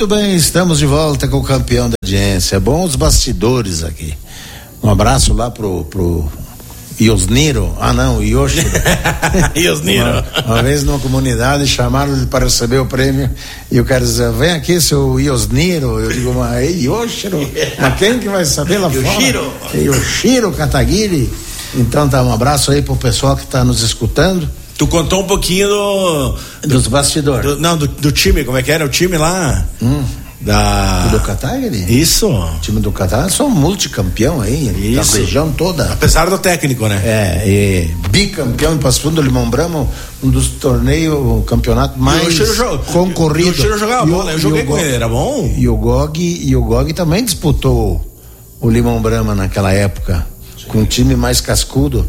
Muito bem, estamos de volta com o campeão da audiência. Bons bastidores aqui. Um abraço lá pro Iosniro. Yoshiro. Iosniro. Uma vez numa comunidade chamaram ele para receber o prêmio e o cara dizia: vem aqui, seu Iosniro. Eu digo: mas Yoshiro? Mas quem que vai saber lá fora? Yoshiro Katagiri. Então tá, um abraço aí pro pessoal que tá nos escutando. Tu contou um pouquinho dos bastidores. Do time, como é que era o time lá? Do Katagiri? Isso. O time do Katagiri são multicampeão aí, da região toda. Apesar do técnico, né? E bicampeão em Passo Fundo, Limão Bramo, um dos torneios, o campeonato mais concorrido. O Chiro jogava bola, eu joguei com ele, era bom? E o Gog também disputou o Limão Brama naquela época, com um time mais cascudo.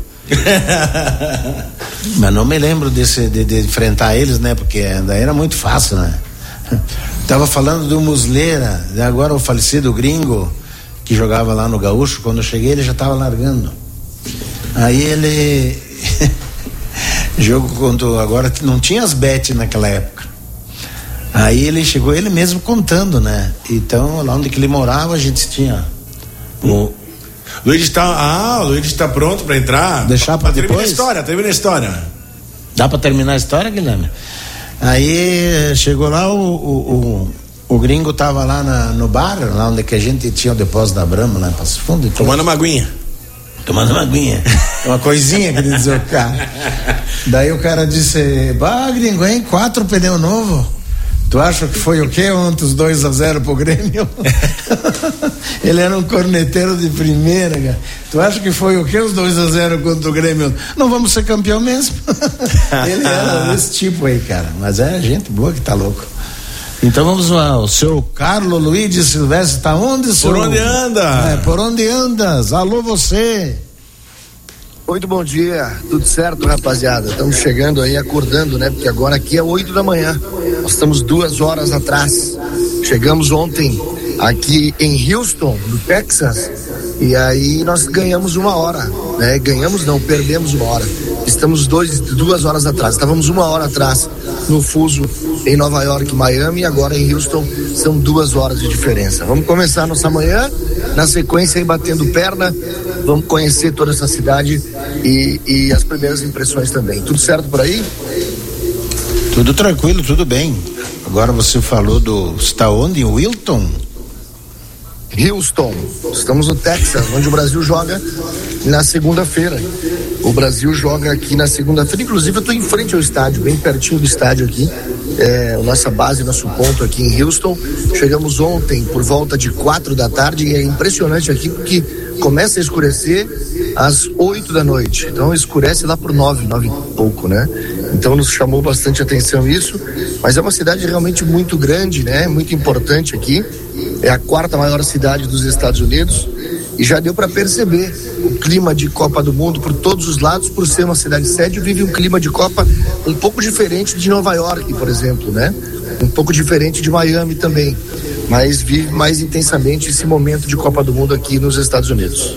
Mas não me lembro de enfrentar eles, né? Porque ainda era muito fácil, né? Tava falando do Musleira, agora o falecido gringo que jogava lá no Gaúcho. Quando eu cheguei ele já tava largando. Aí ele jogo contra, agora não tinha as bet naquela época. Aí ele chegou, ele mesmo contando, né? Então lá onde que ele morava a gente tinha o Luiz tá pronto para entrar. Deixar para depois? Termina a história. Dá para terminar a história, Guilherme? Aí chegou lá, o gringo tava lá no bar, lá onde que a gente tinha o depósito da Brahma, lá em Passo Fundo. Tomando uma aguinha. Uma coisinha que ele dizia o cara. Daí o cara disse: bah, gringo, hein? 4 pneus novos. Tu acha que foi o quê ontem, os 2-0 pro Grêmio? Ele era um corneteiro de primeira, cara. Tu acha que foi o quê, os 2-0 contra o Grêmio? Não vamos ser campeão mesmo. Ele era desse tipo aí, cara. Mas é gente boa que tá louco. Então vamos lá, o seu Carlos Luiz Silvestre tá onde, senhor? Por onde anda? Por onde andas? Alô, você. Muito bom dia, tudo certo, rapaziada? Estamos chegando aí, acordando, né? Porque agora aqui é 8 da manhã. Nós estamos 2 horas atrás. Chegamos ontem aqui em Houston, no Texas, e aí nós ganhamos 1 hora, né? Perdemos 1 hora. Estamos 2 horas atrás. Estávamos 1 hora atrás no fuso em Nova York, Miami, e agora em Houston são 2 horas de diferença. Vamos começar nossa manhã, na sequência aí batendo perna, vamos conhecer toda essa cidade e as primeiras impressões também. Tudo certo por aí? Tudo tranquilo, tudo bem. Agora você falou está onde? Em Wilton? Houston, estamos no Texas, onde o Brasil joga na segunda-feira. O Brasil joga aqui na segunda-feira, inclusive eu estou em frente ao estádio, bem pertinho do estádio aqui, nossa base, nosso ponto aqui em Houston. Chegamos ontem por volta de 4 da tarde e é impressionante aqui porque começa a escurecer às 8 da noite, então escurece lá por 9 e pouco, né? Então nos chamou bastante atenção isso, mas é uma cidade realmente muito grande, né? Muito importante aqui, é a 4ª maior cidade dos Estados Unidos e já deu para perceber o clima de Copa do Mundo por todos os lados. Por ser uma cidade sede, vive um clima de Copa um pouco diferente de Nova York, por exemplo, né? Um pouco diferente de Miami também, mas vive mais intensamente esse momento de Copa do Mundo aqui nos Estados Unidos.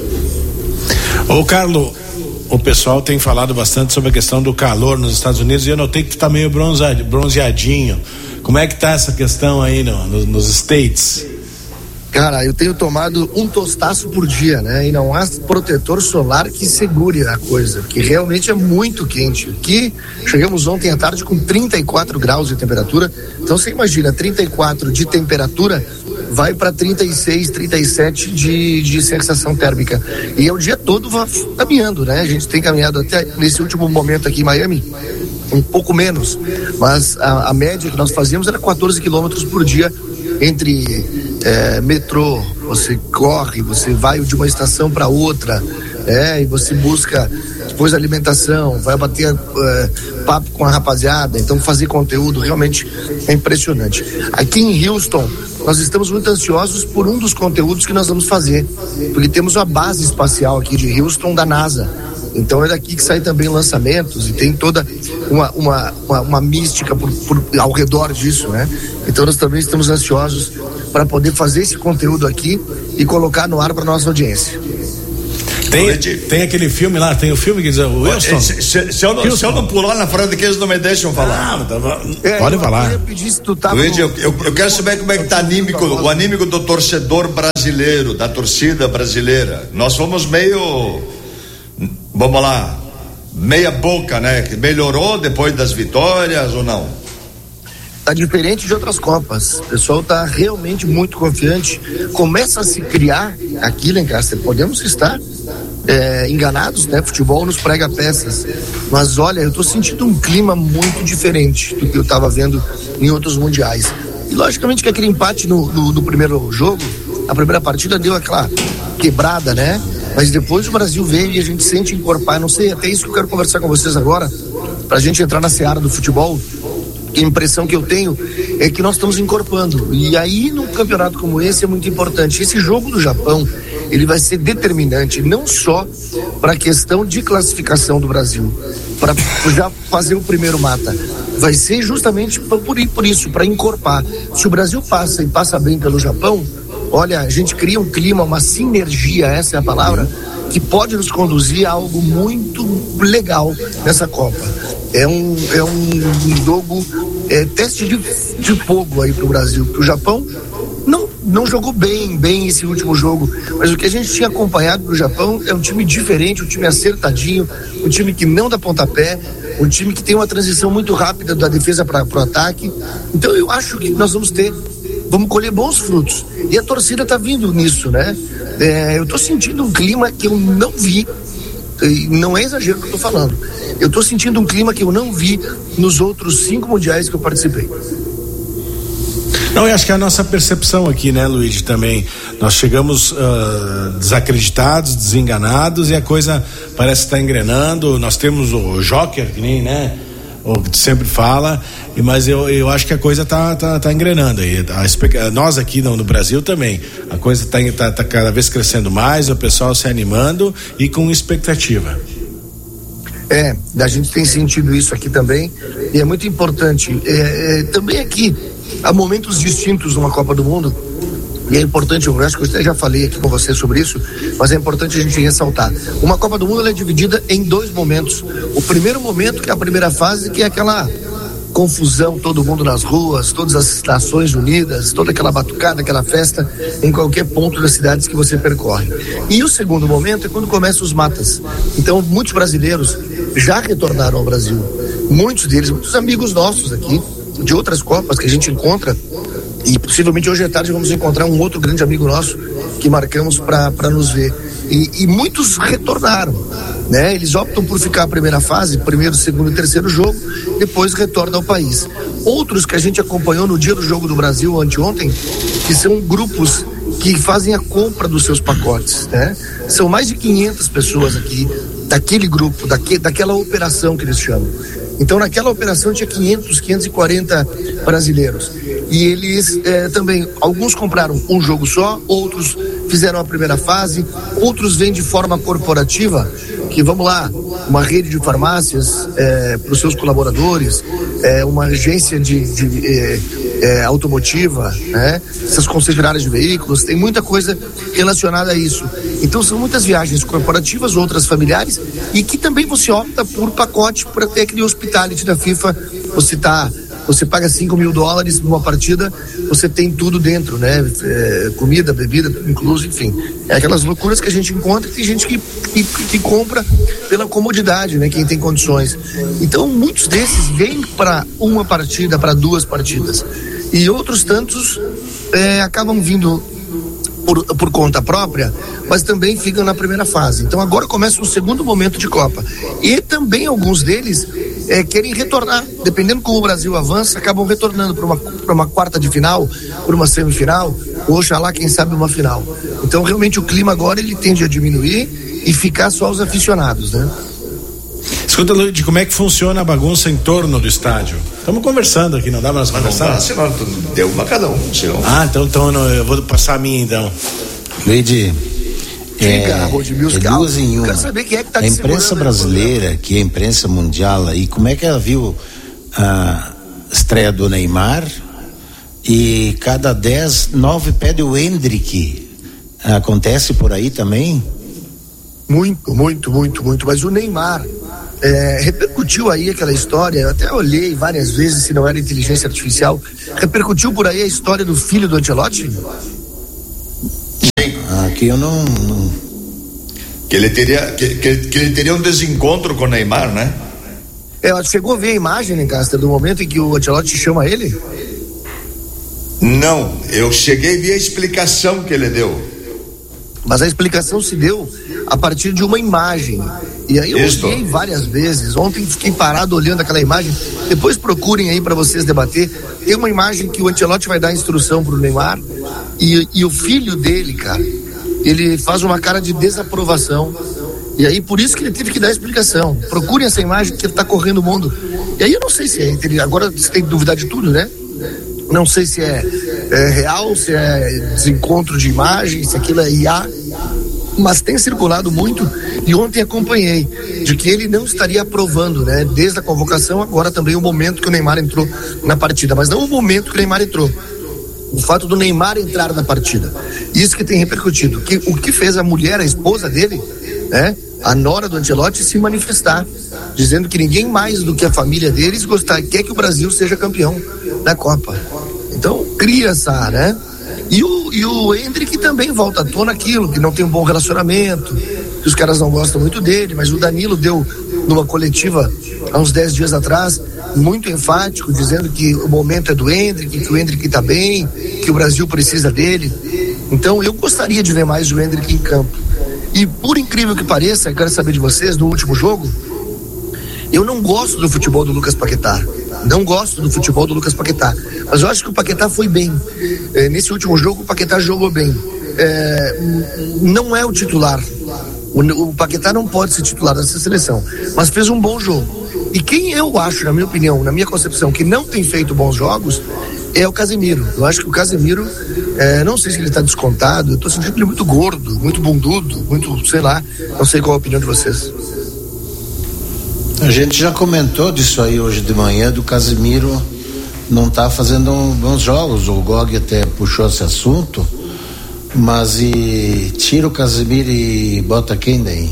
Ô Carlos, o pessoal tem falado bastante sobre a questão do calor nos Estados Unidos e eu notei que tu tá meio bronzeadinho. Como é que tá essa questão aí nos States? Cara, eu tenho tomado um tostaço por dia, né? E não há protetor solar que segure a coisa, que realmente é muito quente. Aqui, chegamos ontem à tarde com 34 graus de temperatura. Então você imagina, 34 de temperatura vai para 36, 37 de sensação térmica. E é o dia todo caminhando, né? A gente tem caminhado até nesse último momento aqui em Miami, um pouco menos. Mas a média que nós fazíamos era 14 quilômetros por dia entre metrô, você corre, você vai de uma estação para outra, e você busca depois alimentação, vai bater papo com a rapaziada, então fazer conteúdo realmente é impressionante. Aqui em Houston, nós estamos muito ansiosos por um dos conteúdos que nós vamos fazer, porque temos uma base espacial aqui de Houston da NASA. Então é daqui que saem também lançamentos e tem toda uma mística ao redor disso, né? Então nós também estamos ansiosos para poder fazer esse conteúdo aqui e colocar no ar para nossa audiência. Tem aquele filme lá, tem o filme que diz o Wilson. Se eu não pular na frente que eles não me deixam falar. Pode falar. Luigi, eu quero saber como é que tá o anímico do torcedor brasileiro, da torcida brasileira. Nós fomos meio, vamos lá, meia boca, né? Que melhorou depois das vitórias ou não? Tá diferente de outras Copas. O pessoal tá realmente muito confiante. Começa a se criar aqui, Lancaster. Podemos estar enganados, né? Futebol nos prega peças. Mas olha, eu tô sentindo um clima muito diferente do que eu tava vendo em outros mundiais. E logicamente que aquele empate no primeiro jogo, a primeira partida deu aquela quebrada, né? Mas depois o Brasil veio e a gente sente encorpar. Não sei, até isso que eu quero conversar com vocês agora, pra gente entrar na seara do futebol. A impressão que eu tenho é que nós estamos encorpando, e aí num campeonato como esse é muito importante. Esse jogo do Japão, ele vai ser determinante não só para a questão de classificação do Brasil, para já fazer o primeiro mata, vai ser justamente por isso, para encorpar. Se o Brasil passa e passa bem pelo Japão, olha, a gente cria um clima, uma sinergia, essa é a palavra, que pode nos conduzir a algo muito legal nessa Copa. É um jogo, teste de fogo aí pro Brasil. O Japão não jogou bem esse último jogo, mas o que a gente tinha acompanhado do Japão é um time diferente, um time acertadinho, um time que não dá pontapé, um time que tem uma transição muito rápida da defesa para o ataque. Então eu acho que nós vamos colher bons frutos. E a torcida tá vindo nisso, né? Eu tô sentindo um clima que eu não vi, e não é exagero que eu tô falando. Eu tô sentindo um clima que eu não vi nos outros 5 mundiais que eu participei. Não, eu acho que é a nossa percepção aqui, né, Luigi, também. Nós chegamos desacreditados, desenganados, e a coisa parece estar engrenando. Nós temos o Joker, que nem, né, o que tu sempre fala, mas eu acho que a coisa tá engrenando aí. Nós aqui no Brasil também, a coisa tá cada vez crescendo mais, o pessoal se animando e com expectativa. A gente tem sentido isso aqui também, e é muito importante. Também aqui há momentos distintos numa Copa do Mundo, e é importante, eu acho que eu até já falei aqui com você sobre isso, mas é importante a gente ressaltar. Uma Copa do Mundo, ela é dividida em 2 momentos. O primeiro momento, que é a primeira fase, que é aquela confusão, todo mundo nas ruas, todas as Nações Unidas, toda aquela batucada, aquela festa em qualquer ponto das cidades que você percorre. E o segundo momento é quando começam os matas. Então, muitos brasileiros já retornaram ao Brasil. Muitos deles, muitos amigos nossos aqui, de outras Copas que a gente encontra, e possivelmente hoje à tarde vamos encontrar um outro grande amigo nosso que marcamos para nos ver. E muitos retornaram, né? Eles optam por ficar a primeira fase, primeiro, segundo e terceiro jogo, depois retornam ao país. Outros que a gente acompanhou no dia do jogo do Brasil, anteontem, que são grupos que fazem a compra dos seus pacotes, né? São mais de 500 pessoas aqui, daquele grupo, daquela operação que eles chamam. Então, naquela operação tinha 540 brasileiros. E eles também, alguns compraram um jogo só, outros fizeram a primeira fase, outros vêm de forma corporativa, que vamos lá, uma rede de farmácias para os seus colaboradores, uma agência de automotiva, né? Essas concessionárias de veículos, tem muita coisa relacionada a isso. Então são muitas viagens corporativas, outras familiares, e que também você opta por pacote para ter aquele hospitality da FIFA. Você paga $5.000 numa partida, você tem tudo dentro, né? Comida, bebida, tudo incluso, enfim. É aquelas loucuras que a gente encontra, e tem gente que compra pela comodidade, né? Quem tem condições. Então, muitos desses vêm para uma partida, para 2 partidas. E outros tantos acabam vindo por conta própria, mas também ficam na primeira fase. Então agora começa o segundo momento de Copa. E também alguns deles querem retornar, dependendo como o Brasil avança, acabam retornando para uma quarta de final, para uma semifinal, ou oxalá, quem sabe, uma final. Então realmente o clima agora ele tende a diminuir e ficar só os aficionados, né? Escuta, Luiz, como é que funciona a bagunça em torno do estádio? Estamos conversando aqui, não dá para conversar? Não, senão deu uma cada um, senão. Então eu vou passar a minha, então. Luiz, duas em uma. Quero saber quem é que tá a imprensa brasileira, que é a imprensa mundial aí, como é que ela viu a estreia do Neymar? E cada 10, 9 pede o Endrick. Acontece por aí também? Muito. Mas o Neymar repercutiu aí aquela história, eu até olhei várias vezes se não era inteligência artificial, repercutiu por aí a história do filho do Ancelotti? Aqui eu não... Que ele teria um desencontro com o Neymar, né? Chegou a ver a imagem, né, Caster, do momento em que o Ancelotti chama ele? Não, eu cheguei a ver a explicação que ele deu. Mas a explicação se deu a partir de uma imagem. E aí eu olhei várias vezes. Ontem fiquei parado olhando aquela imagem. Depois procurem aí para vocês debater. Tem uma imagem que o Ancelotti vai dar instrução pro Neymar e o filho dele, cara, ele faz uma cara de desaprovação. E aí por isso que ele teve que dar explicação. Procurem essa imagem que ele tá correndo o mundo. E aí eu não sei se agora você tem que duvidar de tudo, né? Não sei se é real, se é desencontro de imagem, se aquilo é IA, mas tem circulado muito, e ontem acompanhei de que ele não estaria aprovando, né? Desde a convocação, agora também o momento que o Neymar entrou na partida, mas não o momento que o Neymar entrou, o fato do Neymar entrar na partida, isso que tem repercutido, o que fez a mulher, a esposa dele, né? A nora do Ancelotti, se manifestar, dizendo que ninguém mais do que a família deles quer que o Brasil seja campeão da Copa. Então cria essa, né? E o Endrick também volta à tona aquilo, que não tem um bom relacionamento, que os caras não gostam muito dele, mas o Danilo deu numa coletiva há uns 10 dias atrás, muito enfático, dizendo que o momento é do Endrick, que o Endrick tá bem, que o Brasil precisa dele. Então eu gostaria de ver mais o Endrick em campo. E por incrível que pareça, eu quero saber de vocês, no último jogo, eu não gosto do futebol do Lucas Paquetá. Não gosto do futebol do Lucas Paquetá. Mas eu acho que o Paquetá foi bem. Nesse último jogo, o Paquetá jogou bem. Não é o titular. O Paquetá não pode ser titular dessa seleção. Mas fez um bom jogo. E quem eu acho, na minha opinião, na minha concepção, que não tem feito bons jogos, é o Casemiro. Eu acho que o Casemiro, não sei se ele está descontado, eu estou sentindo ele muito gordo, muito bundudo, muito, sei lá, não sei qual a opinião de vocês. A gente já comentou disso aí hoje de manhã, do Casemiro não tá fazendo bons jogos, o Gog até puxou esse assunto, mas tira o Casemiro e bota quem daí?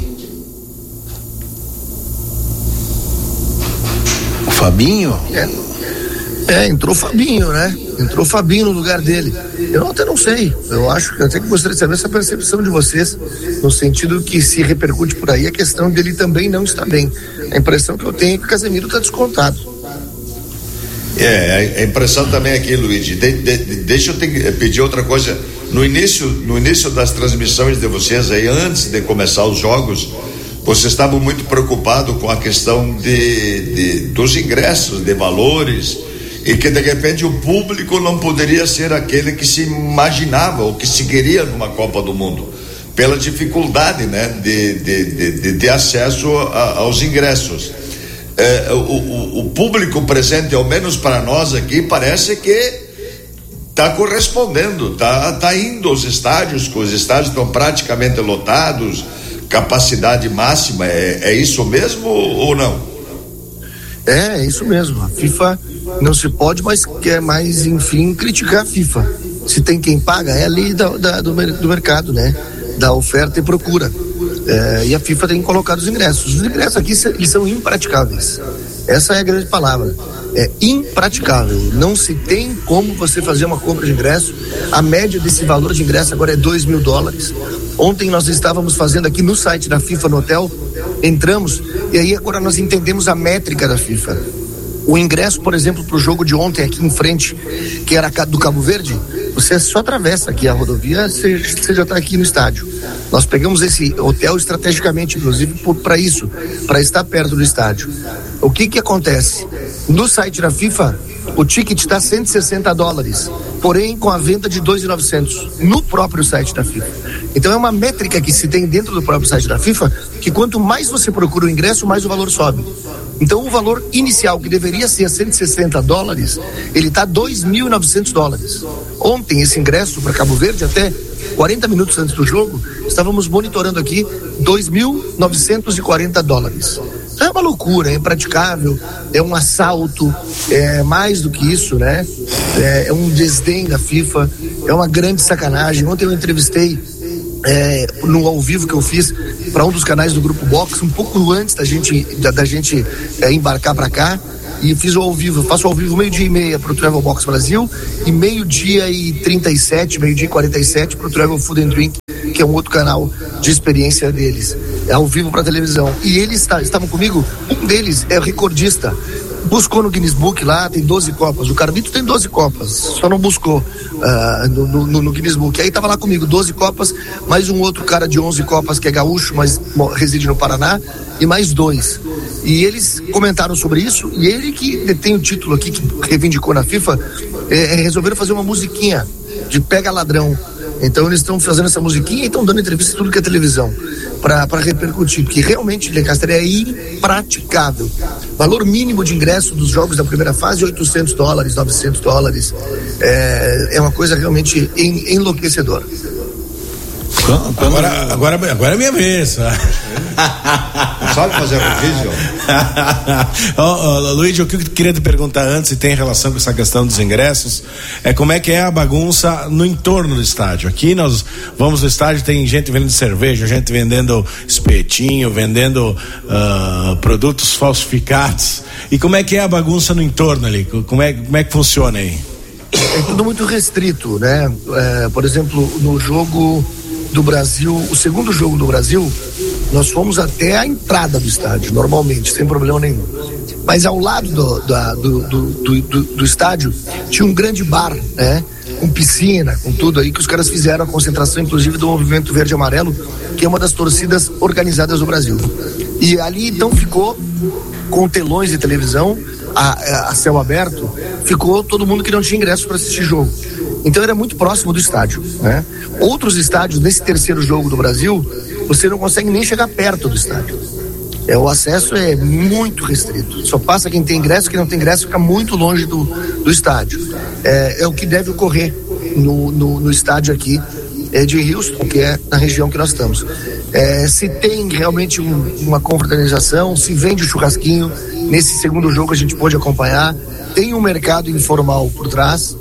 O Fabinho? Entrou o Fabinho, né? Entrou o Fabinho no lugar dele. Eu até não sei. Eu acho que até que gostaria de saber essa percepção de vocês, no sentido que se repercute por aí a questão dele também não está bem. A impressão que eu tenho é que o Casemiro está descontado. A impressão também é aqui, Luigi. Deixa eu pedir outra coisa. No início das transmissões de vocês aí, antes de começar os jogos, vocês estavam muito preocupados com a questão dos ingressos, de valores, e que de repente o público não poderia ser aquele que se imaginava ou que se queria numa Copa do Mundo, pela dificuldade, né, de acesso aos ingressos. O público presente, ao menos para nós aqui, parece que está correspondendo, tá indo aos estádios, os estádios estão praticamente lotados, capacidade máxima. É isso mesmo ou não? É isso mesmo. A FIFA não se pode, mas quer mais, enfim, criticar a FIFA. Se tem quem paga, é a lei do mercado, né? Da oferta e procura. E a FIFA tem colocado os ingressos. Os ingressos aqui, eles são impraticáveis. Essa é a grande palavra. É impraticável. Não se tem como você fazer uma compra de ingresso. A média desse valor de ingresso agora é $2.000. Ontem nós estávamos fazendo aqui no site da FIFA, no hotel, entramos, e aí agora nós entendemos a métrica da FIFA. O ingresso, por exemplo, para o jogo de ontem aqui em frente, que era do Cabo Verde, você só atravessa aqui a rodovia, você já está aqui no estádio. Nós pegamos esse hotel estrategicamente, inclusive, para isso, para estar perto do estádio. O que acontece? No site da FIFA, o ticket está $160, porém com a venda de $2.900 no próprio site da FIFA. Então é uma métrica que se tem dentro do próprio site da FIFA, que quanto mais você procura o ingresso, mais o valor sobe. Então o valor inicial, que deveria ser $160, ele está $2.900. Ontem esse ingresso para Cabo Verde, até 40 minutos antes do jogo, estávamos monitorando aqui $2.940. É uma loucura, é impraticável, é um assalto, é mais do que isso, né? É um desdém da FIFA, é uma grande sacanagem. Ontem eu entrevistei no ao vivo que eu fiz para um dos canais do Grupo Box, um pouco antes da gente embarcar para cá, e faço ao vivo 12:30 para o Travel Box Brasil e 12:37, 12:47 para o Travel Food and Drink, que é um outro canal de experiência deles, é ao vivo para televisão. E eles estavam comigo, um deles é o recordista, buscou no Guinness Book lá, tem 12 copas, o Carlito tem 12 copas, só não buscou no Guinness Book. Aí tava lá comigo, 12 copas, mais um outro cara de 11 copas que é gaúcho, mas reside no Paraná, e mais 2. E eles comentaram sobre isso, e ele que detém o título aqui, que reivindicou na FIFA, resolveram fazer uma musiquinha de Pega Ladrão. Então eles estão fazendo essa musiquinha e estão dando entrevista em tudo que é televisão para repercutir, porque realmente Leicester é impraticável. Valor mínimo de ingresso dos jogos da primeira fase $800, $900. É uma coisa realmente enlouquecedora. Agora é minha vez. Sabe fazer revídeo? Luigi, o que eu queria te perguntar antes, e tem relação com essa questão dos ingressos, é como é que é a bagunça no entorno do estádio. Aqui nós vamos no estádio, tem gente vendendo cerveja, gente vendendo espetinho, vendendo produtos falsificados. E como é que é a bagunça no entorno ali? Como é que funciona aí? É tudo muito restrito, né? Por exemplo, no jogo do Brasil, o segundo jogo do Brasil, nós fomos até a entrada do estádio, normalmente, sem problema nenhum. Mas ao lado do estádio tinha um grande bar, né? Com piscina, com tudo aí, que os caras fizeram a concentração, inclusive, do Movimento Verde e Amarelo, que é uma das torcidas organizadas do Brasil. E ali, então, ficou com telões de televisão, a céu aberto, ficou todo mundo que não tinha ingresso para assistir jogo. Então era muito próximo do estádio, né? Outros estádios, nesse terceiro jogo do Brasil, você não consegue nem chegar perto do estádio. O acesso é muito restrito. Só passa quem tem ingresso, quem não tem ingresso fica muito longe do estádio. É o que deve ocorrer no estádio aqui de Houston, que é na região que nós estamos. Se tem realmente uma confraternização, se vende o churrasquinho, nesse segundo jogo a gente pôde acompanhar, tem um mercado informal por trás,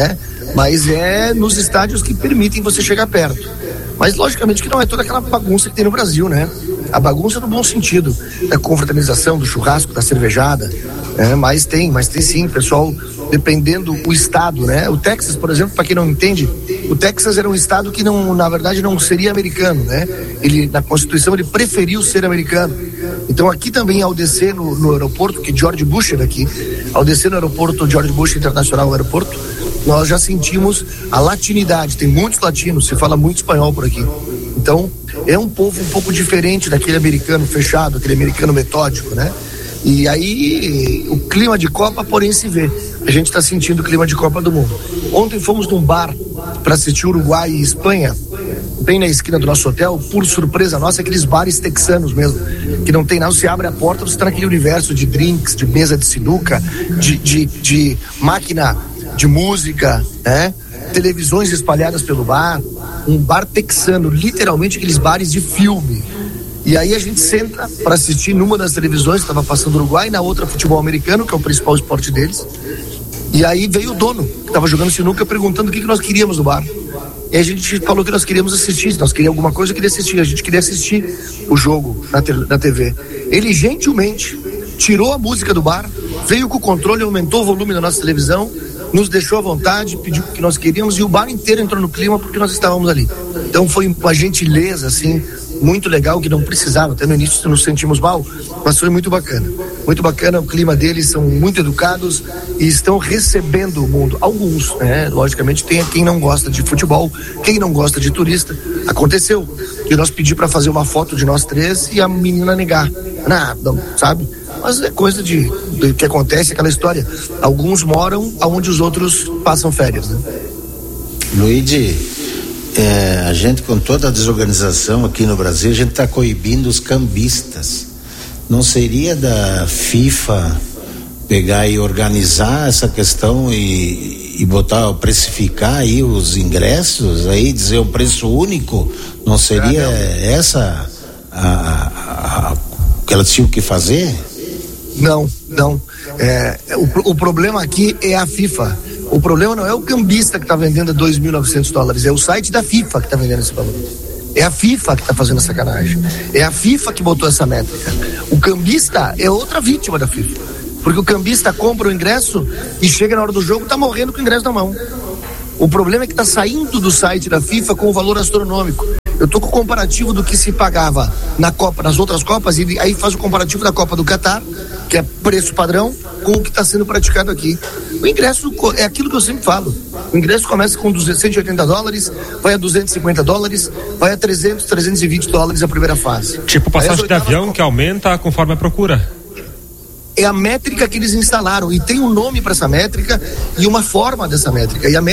mas é nos estádios que permitem você chegar perto. Mas logicamente que não é toda aquela bagunça que tem no Brasil, né? A bagunça no bom sentido, da confraternização, do churrasco, da cervejada, mas tem sim, pessoal, dependendo do estado, né? O Texas, por exemplo, para quem não entende, o Texas era um estado que na verdade não seria americano, né? Ele, na Constituição, ele preferiu ser americano. Então aqui também, ao descer no aeroporto, que George Bush é daqui, ao descer no aeroporto George Bush Internacional Aeroporto, nós já sentimos a latinidade, tem muitos latinos, se fala muito espanhol por aqui. Então, é um povo um pouco diferente daquele americano fechado, aquele americano metódico, né? E aí, o clima de Copa, porém, se vê. A gente está sentindo o clima de Copa do Mundo. Ontem fomos num bar para assistir Uruguai e Espanha, bem na esquina do nosso hotel, por surpresa nossa, aqueles bares texanos mesmo, que não tem nada, você abre a porta, você está naquele universo de drinks, de mesa de sinuca, de máquina de música, né? Televisões espalhadas pelo bar, um bar texano, literalmente aqueles bares de filme. E aí a gente senta para assistir numa das televisões, estava passando Uruguai, na outra futebol americano, que é o principal esporte deles. E aí veio o dono, que estava jogando sinuca, perguntando o que nós queríamos no bar. E a gente falou que nós queríamos assistir, se nós queríamos alguma coisa, eu queria assistir. A gente queria assistir o jogo na TV. Ele gentilmente tirou a música do bar, veio com o controle, aumentou o volume da nossa televisão, nos deixou à vontade, pediu o que nós queríamos, e o bar inteiro entrou no clima porque nós estávamos ali. Então foi uma gentileza, assim, muito legal, que não precisava. Até no início nos sentimos mal, mas foi muito bacana. Muito bacana, o clima deles, são muito educados e estão recebendo o mundo. Alguns, né? Logicamente tem quem não gosta de futebol, quem não gosta de turista. Aconteceu que nós pedimos para fazer uma foto de nós três e a menina negar. Nada, sabe? Mas é coisa de que acontece, aquela história. Alguns moram onde os outros passam férias, né? Luigi, a gente, com toda a desorganização aqui no Brasil, a gente está coibindo os cambistas. Não seria da FIFA pegar e organizar essa questão e precificar aí os ingressos, aí dizer um preço único? Não seria essa que elas tinham que fazer? Não. O problema aqui é a FIFA. O problema não é o cambista que está vendendo $2.900, é o site da FIFA que está vendendo esse valor. É a FIFA que está fazendo a sacanagem. É a FIFA que botou essa métrica. O cambista é outra vítima da FIFA. Porque o cambista compra o ingresso e chega na hora do jogo e está morrendo com o ingresso na mão. O problema é que está saindo do site da FIFA com um valor astronômico. Eu tô com o comparativo do que se pagava na Copa, nas outras Copas, e aí faz o comparativo da Copa do Catar, que é preço padrão, com o que está sendo praticado aqui. O ingresso é aquilo que eu sempre falo. O ingresso começa com $180, vai a $250, vai a $300, $320 a primeira fase. Tipo passagem de avião que aumenta conforme a procura. É a métrica que eles instalaram, e tem um nome para essa métrica e uma forma dessa métrica. E a